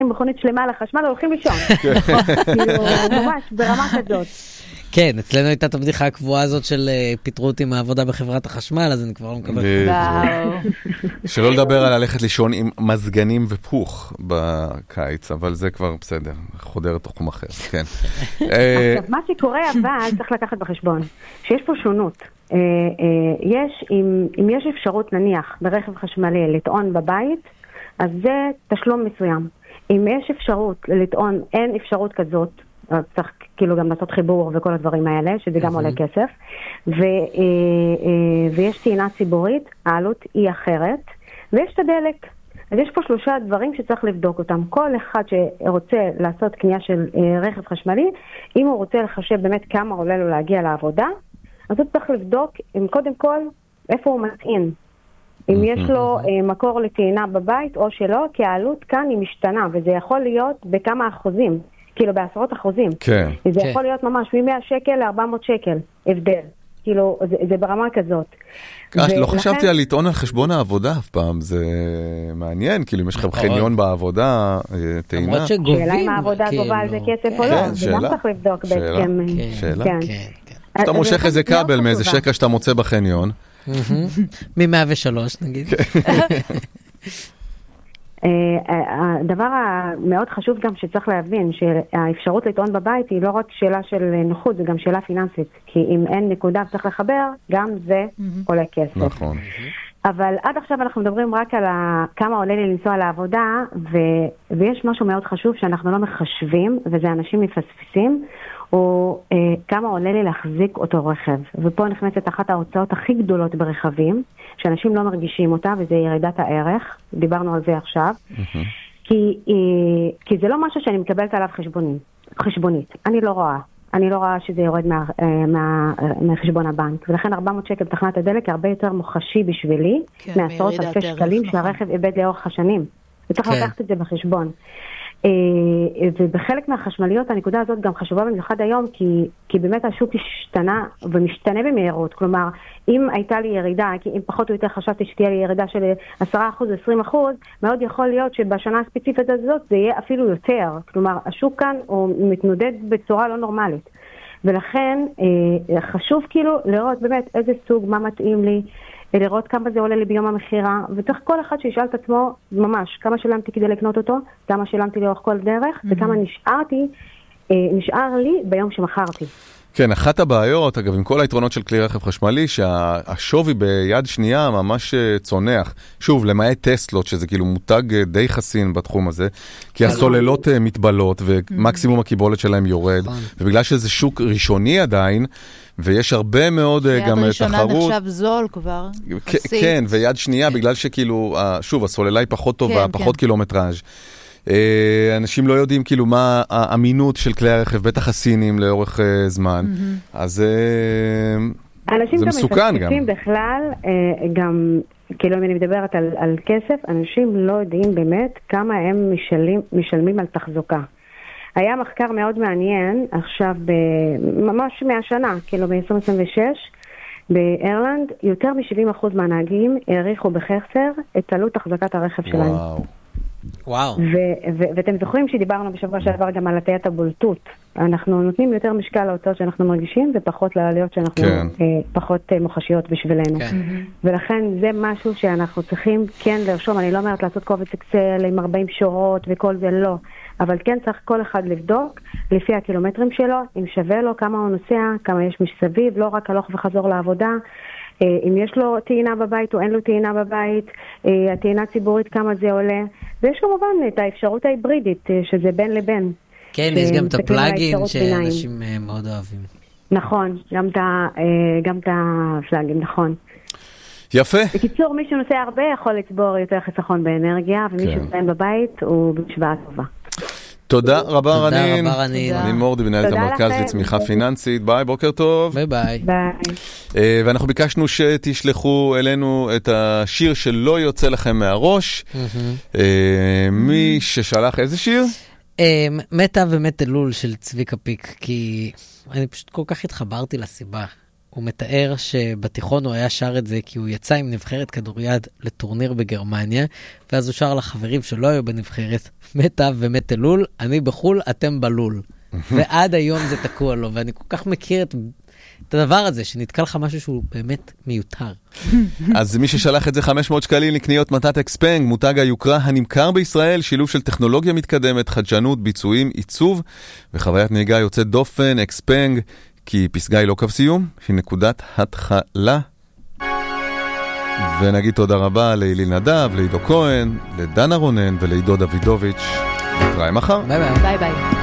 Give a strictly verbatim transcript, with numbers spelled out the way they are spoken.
מכונית שלמה על החשמל, הולכים לישון. כאילו, ממש, ברמה כזאת. כן, אצלנו הייתה את הבדיחה הקבועה הזאת של פיטרו אותי מהעבודה בחברת החשמל, אז אני כבר לא מקבל. שלא לדבר על ללכת לישון עם מזגנים ופוך בקיץ, אבל זה כבר בסדר, חודר תחום אחר, כן. עכשיו, מה שקורה אבל צריך לקחת בחשבון, שיש פה שונות. יש, אם יש אפשרות נניח ברכב חשמלי לטעון בבית, אז זה תשלום מסוים. אם יש אפשרות לטעון, אין אפשרות כזאת, צריך כאילו גם לעשות חיבור וכל הדברים האלה, שזה גם עולה כסף, ויש טעינה ציבורית, העלות היא אחרת, ויש את הדלק. אז יש פה שלושה דברים שצריך לבדוק אותם. כל אחד שרוצה לעשות קנייה של רכב חשמלי, אם הוא רוצה לחשב באמת כמה עולה לו להגיע לעבודה, אז הוא צריך לבדוק, קודם כל, איפה הוא מטעין. אם יש לו מקור לטעינה בבית או שלא, כי העלות כאן היא משתנה, וזה יכול להיות בכמה אחוזים. כאילו בעשרות אחוזים. כן. זה יכול להיות ממש מ-מאה שקל ל-ארבע מאות שקל, הבדל. כאילו, זה, זה ברמה כזאת. לא חשבתי על לטעון על חשבון העבודה אף פעם, זה מעניין, כאילו אם יש לכם חניון בעבודה, טעינה. שאלה אם העבודה גובה על זה כסף או לא, זה גם צריך לבדוק בעצם. שאלה. אתה מושך איזה כבל מאיזה שקע שאתה מוצא בחניון. מ-מאה ושלוש נגיד. הדבר המאוד חשוב גם שצריך להבין שהאפשרות לטעון בבית היא לא רק שאלה של נוחות, זה גם שאלה פיננסית, כי אם אין נקודה צריך לחבר, גם זה עולה כסף. נכון. אבל עד עכשיו אנחנו מדברים רק על כמה עולה לי לנסוע לעבודה, ויש משהו מאוד חשוב שאנחנו לא מחשבים, וזה אנשים מפספסים, או כמה עולה לי להחזיק אותו רכב. ופה נכנסת אחת ההוצאות הכי גדולות ברכבים, שאנשים לא מרגישים אותה, וזה ירידת הערך. דיברנו על זה עכשיו. כי, כי זה לא משהו שאני מקבלת עליו חשבונית. חשבונית. אני לא רואה. אני לא רואה שזה יורד מה, מה, מחשבון הבנק. ולכן ארבע מאות שקל תחנת הדלק הרבה יותר מוחשי בשבילי, כן, מעשרות אלפי שקלים נכון. שהרכב איבד לאורך השנים. וצריך כן. לקחת את זה בחשבון. ובחלק מהחשמליות הנקודה הזאת גם חשובה במיוחד היום, כי, כי באמת השוק השתנה ומשתנה במהירות. כלומר, אם הייתה לי ירידה, כי אם פחות או יותר חשבתי שתהיה לי ירידה של עשרה אחוז, עשרים אחוז, מאוד יכול להיות שבשנה הספציפית הזאת זה יהיה אפילו יותר. כלומר, השוק כאן הוא מתנודד בצורה לא נורמלית. ולכן חשוב כאילו לראות באמת איזה סוג, מה מתאים לי, לראות כמה זה עולה לי ביום המחירה, וצריך כל אחד שישאל את עצמו ממש, כמה שילמתי כדי לקנות אותו, כמה שילמתי לאורך כל דרך, mm-hmm. וכמה נשארתי, נשאר לי ביום שמכרתי. כן, אחת הבעיות, אגב, עם כל היתרונות של כלי רכב חשמלי, שהשווי ביד שנייה ממש צונח. שוב, למעט טסלות, שזה כאילו מותג די חסין בתחום הזה, כי הסוללות מתבלות, ומקסימום הקיבולת שלהם יורד, ובגלל שזה שוק ראשוני עדיין, ויש הרבה מאוד גם תחרות. יד ראשונה נחשב זול כבר. כן, ויד שנייה, בגלל שכאילו, שוב, הסוללה היא פחות טובה, פחות קילומטראז'. אנשים לא יודעים כאילו מה האמינות של כלי הרכב, בטח הסינים לאורך זמן, אז זה מסוכן גם. אנשים בכלל, גם, כאילו אם אני מדברת על, על כסף, אנשים לא יודעים באמת כמה הם משלים, משלמים על תחזוקה. היה מחקר מאוד מעניין, עכשיו ממש מהשנה, כאילו ב-עשרים עשרים ושש, באירלנד, יותר מ-שבעים אחוז מהנהגים העריכו בחסר את עלות תחזקת הרכב שלהם. וואו. וואו. ואתם זוכרים שדיברנו בשבוע שעבר גם על הטיית הבולטות. אנחנו נותנים יותר משקל להוצאות שאנחנו מרגישים, ופחות לעלויות שאנחנו פחות מוחשיות בשבילנו. ולכן זה משהו שאנחנו צריכים כן לרשום. אני לא אומרת לעשות קובץ אקסל עם ארבעים שורות וכל זה, לא. אבל כן צריך כל אחד לבדוק לפי הקילומטרים שלו, אם שווה לו, כמה הוא נוסע, כמה יש מסביב, לא רק הלוך וחזור לעבודה. אם יש לו טעינה בבית או אין לו טעינה בבית, הטעינה ציבורית כמה זה עולה, ויש כמובן את האפשרות ההיברידית, שזה בין לבין. כן, יש גם את הפלאגין שאנשים מאוד אוהבים. נכון, גם את הפלאגין, נכון. יפה. בקיצור, מי שנוסע הרבה יכול לצבור יותר חיסכון באנרגיה, ומי שנוסע בבית הוא בשוואה טובה. תודה רבה רנין. תודה רבה רנין. רנין מורדי, מנהלת המרכז לצמיחה פיננסית. ביי, בוקר טוב. ביי ביי. ביי. ואנחנו ביקשנו שתשלחו אלינו את השיר שלא יוצא לכם מהראש. מי ששלח איזה שיר? מתה ומת אלול של צביקה פיק, כי אני פשוט כל כך התחברתי לסיבה. הוא מתאר שבתיכון הוא היה שר את זה כי הוא יצא עם נבחרת כדוריד לטורניר בגרמניה, ואז הוא שר לחברים שלא היו בנבחרת, מת אב ומת אלול, אני בחול, אתם בלול. ועד היום זה תקוע לו, ואני כל כך מכיר את... את הדבר הזה, שנתקל לך משהו שהוא באמת מיותר. אז מי ששלח את זה חמש מאות שקלים לקניות מתת אקספנג, מותג היוקרה הנמכר בישראל, שילוב של טכנולוגיה מתקדמת, חדשנות, ביצועים, עיצוב, וחוויית נהיגה יוצאת דופן, אקספנג, כי פסגה היא לא קו סיום, היא נקודת התחלה. ונגיד תודה רבה לאילי נדב, לעידו כהן, לדנה רונן ולעידו דוידוביץ'. נתראה מחר. ביי ביי. ביי ביי.